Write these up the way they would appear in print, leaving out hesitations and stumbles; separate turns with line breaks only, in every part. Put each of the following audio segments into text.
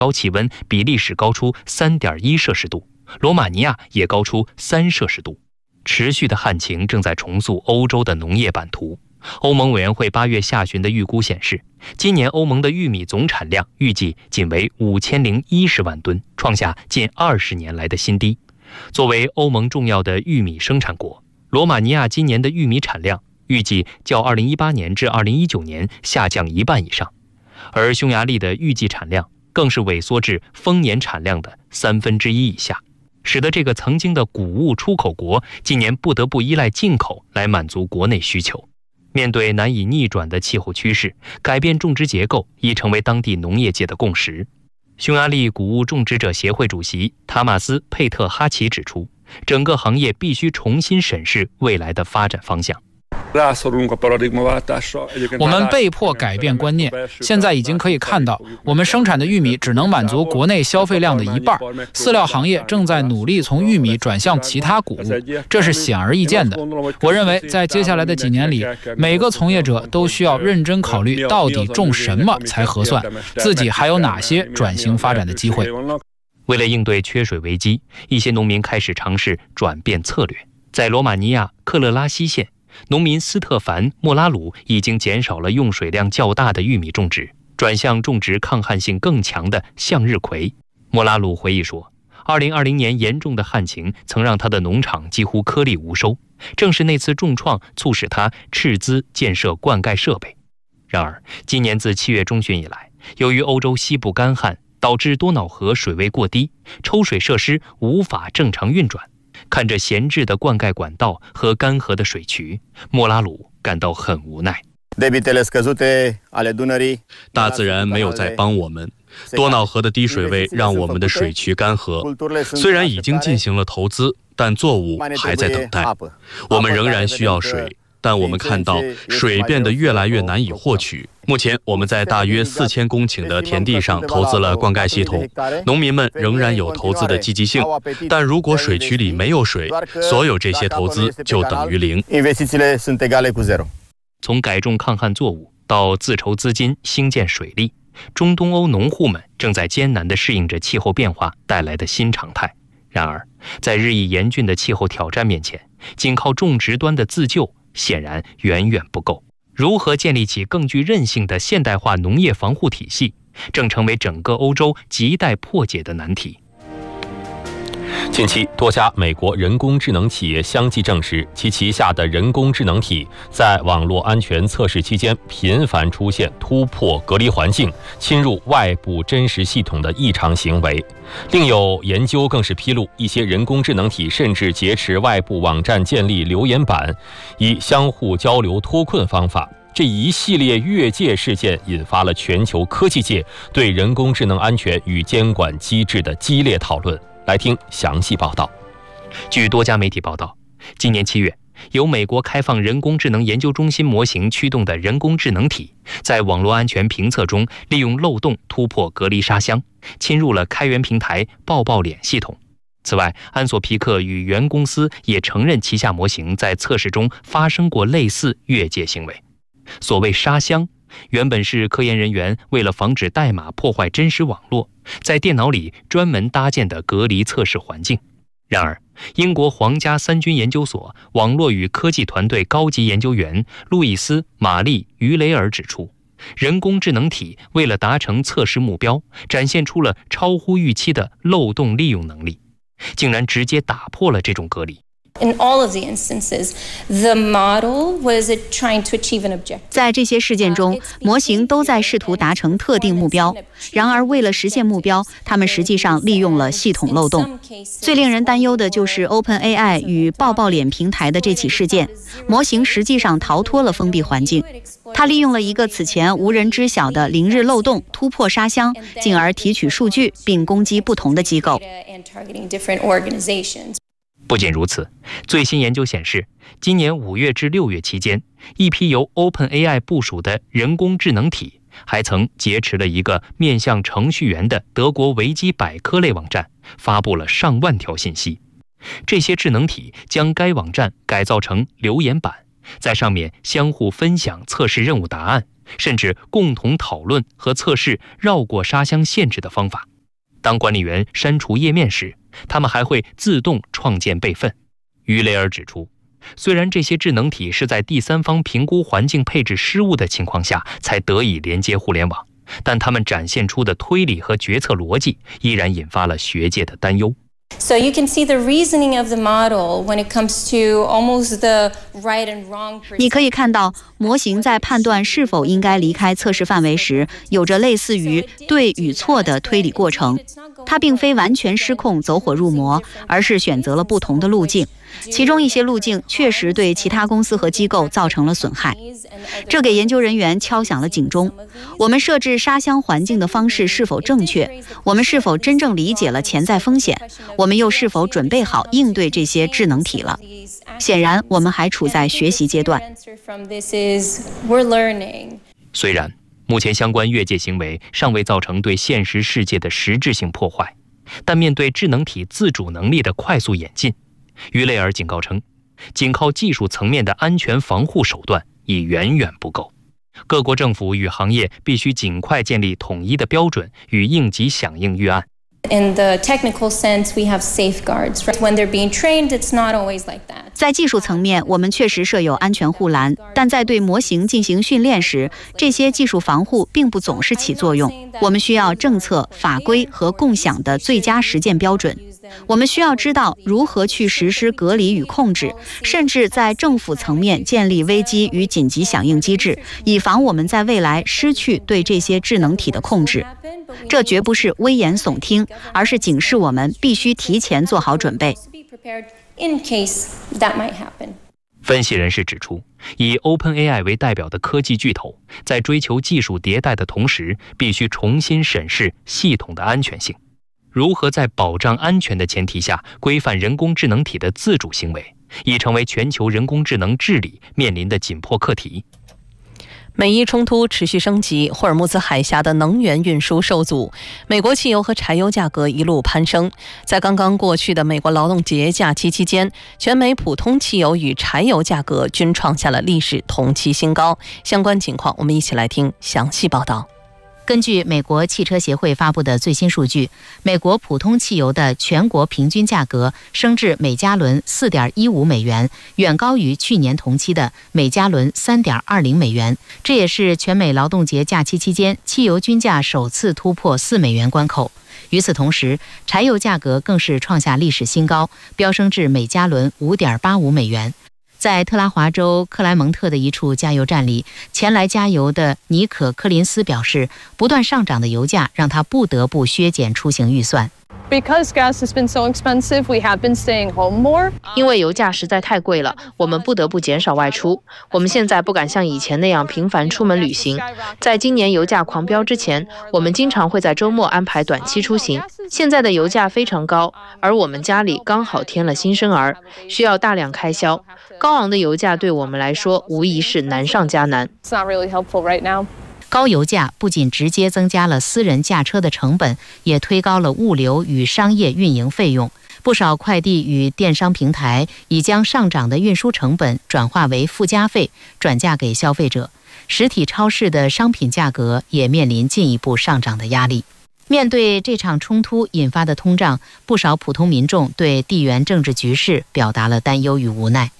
高气温比历史高出 3.1 摄氏度，罗马尼亚也高出3摄氏度。持续的旱情正在重塑欧洲的农业版图。欧盟委员会8月下旬的预估显示，今年欧盟的玉米总产量预计仅为5010万吨，创下近20年来的新低。作为欧盟重要的玉米生产国，罗马尼亚今年的玉米产量预计较2018年至2019年下降1半以上，而匈牙利的预计产量更是萎缩至丰年产量的1/3以下，使得这个曾经的谷物出口国今年不得不依赖进口来满足国内需求。面对难以逆转的气候趋势，改变种植结构已成为当地农业界的共识。匈牙利谷物种植者协会主席塔马斯·佩特哈奇指出，整个行业必须重新审视未来的发展方向。
我们被迫改变观念，现在已经可以看到，我们生产的玉米只能满足国内消费量的1半。饲料行业正在努力从玉米转向其他谷物，这是显而易见的。我认为，在接下来的几年里，每个从业者都需要认真考虑到底种什么才合算，自己还有哪些转型发展的机会。
为了应对缺水危机，一些农民开始尝试转变策略。在罗马尼亚克勒拉西县，农民斯特凡·莫拉鲁已经减少了用水量较大的玉米种植，转向种植抗旱性更强的向日葵。莫拉鲁回忆说，2020年严重的旱情曾让他的农场几乎颗粒无收，正是那次重创促使他斥资建设灌溉设备。然而，今年自7月中旬以来，由于欧洲西部干旱，导致多瑙河水位过低，抽水设施无法正常运转。看着闲置的灌溉管道和干涸的水渠，莫拉鲁感到很无奈。
大自然没有在帮我们，多瑙河的低水位让我们的水渠干涸。虽然已经进行了投资，但作物还在等待。我们仍然需要水，但我们看到水变得越来越难以获取。目前我们在大约4000公顷的田地上投资了灌溉系统，农民们仍然有投资的积极性，但如果水渠里没有水，所有这些投资就等于零。
从改种抗旱作物到自筹资金兴建水利，中东欧农户们正在艰难地适应着气候变化带来的新常态。然而，在日益严峻的气候挑战面前，仅靠种植端的自救显然远远不够。如何建立起更具韧性的现代化农业防护体系，正成为整个欧洲亟待破解的难题。
近期，多家美国人工智能企业相继证实，其旗下的人工智能体在网络安全测试期间频繁出现突破隔离环境、侵入外部真实系统的异常行为。另有研究更是披露，一些人工智能体甚至劫持外部网站建立留言板，以相互交流脱困方法。这一系列越界事件引发了全球科技界对人工智能安全与监管机制的激烈讨论。来听详细报道。
据多家媒体报道，今年7月，由美国开放人工智能研究中心模型驱动的人工智能体，在网络安全评测中利用漏洞突破隔离沙箱，侵入了开源平台抱抱脸系统。此外，安索皮克与原公司也承认旗下模型在测试中发生过类似越界行为。所谓沙箱，原本是科研人员为了防止代码破坏真实网络，在电脑里专门搭建的隔离测试环境。然而，英国皇家三军研究所网络与科技团队高级研究员路易斯·玛丽·于雷尔指出，人工智能体为了达成测试目标，展现出了超乎预期的漏洞利用能力，竟然直接打破了这种隔离。
In all of the instances, the model was trying to achieve an objective.
在这些事件中，模型都在试图达成特定目标。然而，为了实现目标，他们实际上利用了系统漏洞。最令人担忧的就是 OpenAI 与抱抱脸平台的这起事件，模型实际上逃脱了封闭环境。它利用了一个此前无人知晓的零日漏洞突破沙箱，进而提取数据并攻击不同的机构。
不仅如此，最新研究显示，今年5月至6月期间，一批由 OpenAI 部署的人工智能体还曾劫持了一个面向程序员的德国维基百科类网站，发布了上万条信息。这些智能体将该网站改造成留言板，在上面相互分享测试任务答案，甚至共同讨论和测试绕过沙箱限制的方法。 当管理员删除页面时，它们还会自动创建备份。于雷尔指出，虽然这些智能体是在第三方评估环境配置失误的情况下才得以连接互联网，但它们展现出的推理和决策逻辑依然引发了学界的担忧。
So you can see the reasoning of the model when it comes to almost the right and wrong.
你可以看到，模型在判断是否应该离开测试范围时，有着类似于对与错的推理过程。它并非完全失控走火入魔，而是选择了不同的路径。其中一些路径确实对其他公司和机构造成了损害，这给研究人员敲响了警钟。我们设置沙箱环境的方式是否正确？我们是否真正理解了潜在风险？我们又是否准备好应对这些智能体了？显然，我们还处在学习阶段。
虽然目前相关越界行为尚未造成对现实世界的实质性破坏，但面对智能体自主能力的快速演进，于雷尔警告称，仅靠技术层面的安全防护手段已远远不够。各国政府与行业必须尽快建立统一的标准与应急响应预案。
In the technical sense, we have safeguards. When they're being trained, it's not always like that.
在技术层面，我们确实设有安全护栏，但在对模型进行训练时，这些技术防护并不总是起作用。我们需要政策、法规和共享的最佳实践标准。我们需要知道如何去实施隔离与控制，甚至在政府层面建立危机与紧急响应机制，以防我们在未来失去对这些智能体的控制。这绝不是危言耸听，而是警示我们必须提前做好准备。
分析人士指出，以 OpenAI 为代表的科技巨头，在追求技术迭代的同时，必须重新审视系统的安全性。如何在保障安全的前提下规范人工智能体的自主行为，已成为全球人工智能治理面临的紧迫课题。
美伊冲突持续升级，霍尔木兹海峡的能源运输受阻，美国汽油和柴油价格一路攀升。在刚刚过去的美国劳动节假期期间，全美普通汽油与柴油价格均创下了历史同期新高。相关情况，我们一起来听详细报道。
根据美国汽车协会发布的最新数据，美国普通汽油的全国平均价格升至每加仑4.15美元，远高于去年同期的每加仑3.20美元。这也是全美劳动节假期期间汽油均价首次突破4美元关口。与此同时，柴油价格更是创下历史新高，飙升至每加仑5.85美元。在特拉华州克莱蒙特的一处加油站里，前来加油的尼可·柯林斯表示，不断上涨的油价让他不得不削减出行预算。
Because gas has been so expensive, we have been staying home more.
因为油价实在太贵了，我们不得不减少外出。我们现在不敢像以前那样频繁出门旅行。在今年油价狂飙之前，我们经常会在周末安排短期出行。现在的油价非常高，而我们家里刚好添了新生儿，需要大量开销。高昂的油价对我们来说无疑是难上加难。
It's not really helpful right now.
高油价不仅直接增加了私人驾车的成本，也推高了物流与商业运营费用。不少快递与电商平台已将上涨的运输成本转化为附加费，转嫁给消费者。实体超市的商品价格也面临进一步上涨的压力。面对这场冲突引发的通胀，不少普通民众对地缘政治局势表达了担忧与无奈。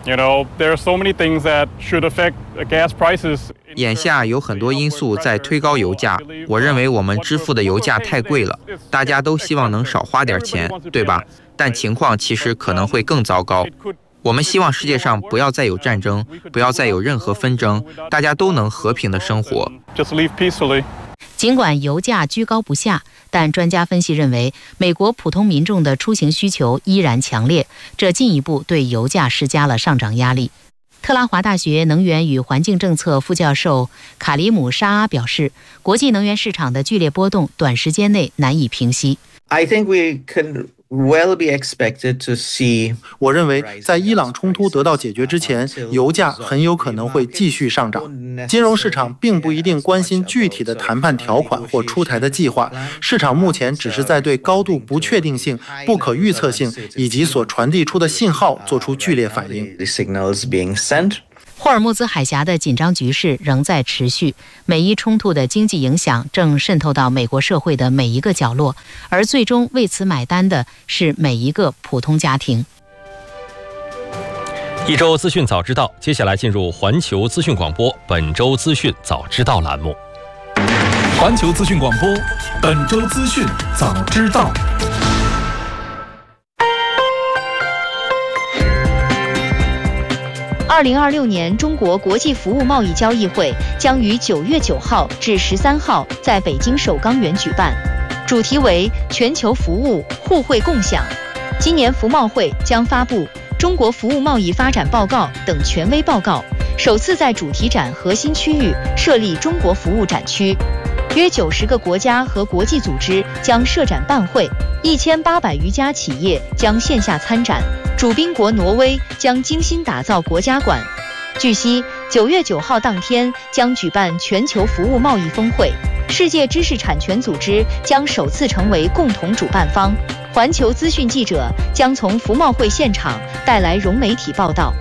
眼下有很多因素在推高油价，我认为我们支付的油价太贵了，大家都希望能少花点钱，对吧？但情况其实可能会更糟糕。我们希望世界上不要再有战争，不要再有任何纷争，大家都能和平的生活。
尽管油价居高不下，但专家分析认为，美国普通民众的出行需求依然强烈，这进一步对油价施加了上涨压力。特拉华大学能源与环境政策副教授卡里姆·沙阿表示，国际能源市场的剧烈波动短时间内难以平息。
我认为，在伊朗冲突得到解决之前，油价很有可能会继续上涨。金融市场并不一定关心具体的谈判条款或出台的计划，市场目前只是在对高度不确定性、不可预测性以及所传递出的信号做出剧烈反应。
霍尔木兹海峡的紧张局势仍在持续，美伊冲突的经济影响正渗透到美国社会的每一个角落，而最终为此买单的是每一个普通家庭。
一周资讯早知道，接下来进入环球资讯广播本周资讯早知道栏目。
环球资讯广播本周资讯早知道。
2026年中国国际服务贸易交易会将于9月9号至13号在北京首钢园举办，主题为全球服务互惠共享。今年服贸会将发布中国服务贸易发展报告等权威报告，首次在主题展核心区域设立中国服务展区。约90个国家和国际组织将设展办会，1800余家企业将线下参展，主宾国挪威将精心打造国家馆。据悉，9月9号当天将举办全球服务贸易峰会，世界知识产权组织将首次成为共同主办方。环球资讯记者将从服贸会现场带来融媒体报道。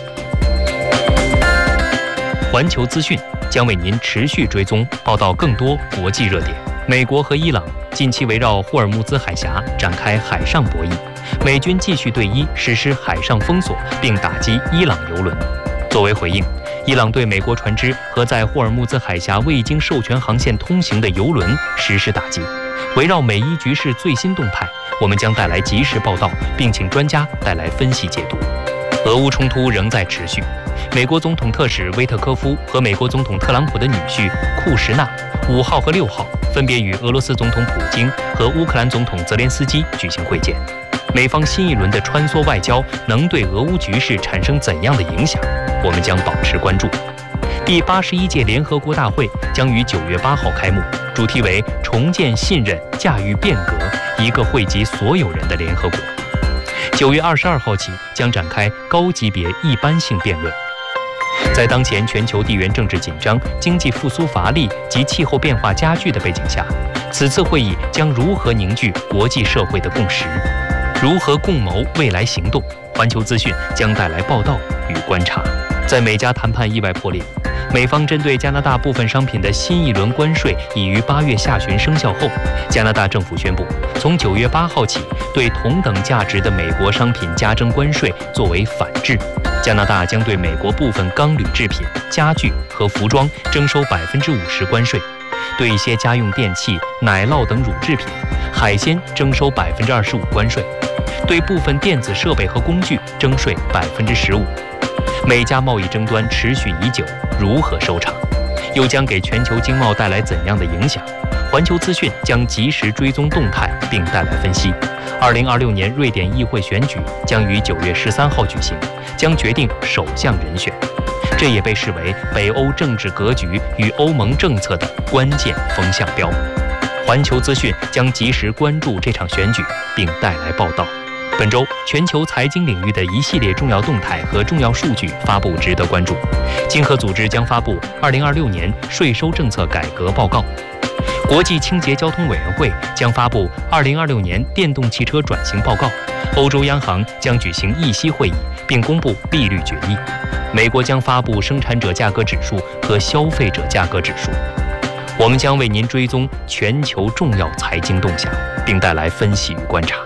环球资讯将为您持续追踪报道更多国际热点。美国和伊朗近期围绕霍尔木兹海峡展开海上博弈，美军继续对伊实施海上封锁，并打击伊朗油轮。作为回应，伊朗对美国船只和在霍尔木兹海峡未经授权航线通行的油轮实施打击。围绕美伊局势最新动态，我们将带来及时报道，并请专家带来分析解读。俄乌冲突仍在持续。美国总统特使威特科夫和美国总统特朗普的女婿库什纳5号和6号分别与俄罗斯总统普京和乌克兰总统泽连斯基举行会见。美方新一轮的穿梭外交能对俄乌局势产生怎样的影响？我们将保持关注。第81届联合国大会将于9月8号开幕，主题为“重建信任，驾驭变革，一个惠及所有人的联合国”。9月22号起将展开高级别一般性辩论。在当前全球地缘政治紧张、经济复苏乏力及气候变化加剧的背景下，此次会议将如何凝聚国际社会的共识？如何共谋未来行动？环球资讯将带来报道与观察。在美加谈判意外破裂，美方针对加拿大部分商品的新一轮关税已于8月下旬生效后，加拿大政府宣布，从9月8号起，对同等价值的美国商品加征关税作为反制。加拿大将对美国部分钢铝制品、家具和服装征收50%关税，对一些家用电器、奶酪等乳制品、海鲜征收25%关税，对部分电子设备和工具征税15%。美加贸易争端持续已久，如何收场？又将给全球经贸带来怎样的影响？环球资讯将及时追踪动态，并带来分析。2026年瑞典议会选举将于9月13号举行，将决定首相人选。这也被视为北欧政治格局与欧盟政策的关键风向标。环球资讯将及时关注这场选举，并带来报道。本周全球财经领域的一系列重要动态和重要数据发布，值得关注。经合组织将发布2026年税收政策改革报告。国际清洁交通委员会将发布2026年电动汽车转型报告。欧洲央行将举行议息会议，并公布利率决议。美国将发布生产者价格指数和消费者价格指数。我们将为您追踪全球重要财经动向，并带来分析与观察。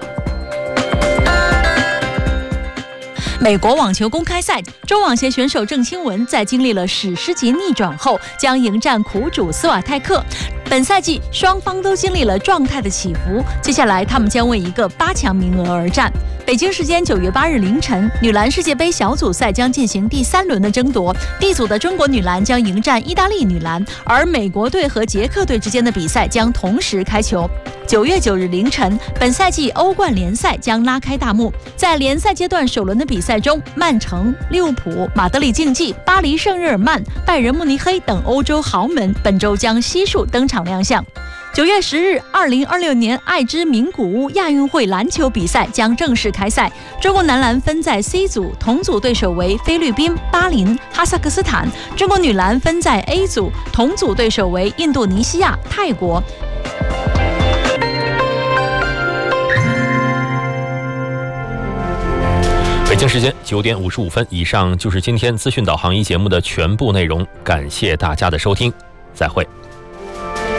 美国网球公开赛，中网协选手郑钦文在经历了史诗级逆转后，将迎战苦主斯瓦泰克。本赛季双方都经历了状态的起伏，接下来他们将为一个8强名额而战。北京时间9月8日凌晨，女篮世界杯小组赛将进行第3轮的争夺。D 组的中国女篮将迎战意大利女篮，而美国队和捷克队之间的比赛将同时开球。9月9日凌晨，本赛季欧冠联赛将拉开大幕。在联赛阶段首轮的比赛中，曼城、利物浦、马德里竞技、巴黎圣日耳曼、拜仁慕尼黑等欧洲豪门本周将悉数登场亮相。9月10日，2026年爱知名古屋亚运会篮球比赛将正式开赛。中国男篮分在 C 组，同组对手为菲律宾、巴林、哈萨克斯坦；中国女篮分在 A 组，同组对手为印度尼西亚、泰国。
本
京时间9点55分，以上就是今天资讯导航一节目的全部内容，感谢大家的收听，再会。